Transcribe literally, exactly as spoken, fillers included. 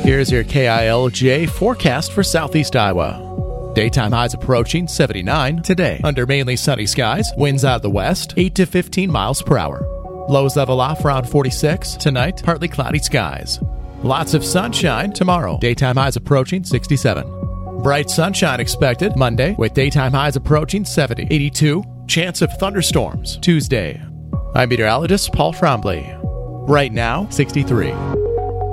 Here's your K I L J forecast for southeast Iowa. Daytime highs approaching seventy-nine today. Under mainly sunny skies, winds out of the west, eight to fifteen miles per hour. Lows level off around forty-six. Tonight, partly cloudy skies. Lots of sunshine tomorrow. Daytime highs approaching sixty-seven. Bright sunshine expected Monday with daytime highs approaching seventy. eighty-two. Chance of thunderstorms Tuesday. I'm meteorologist Paul Frombley. Right now, sixty-three.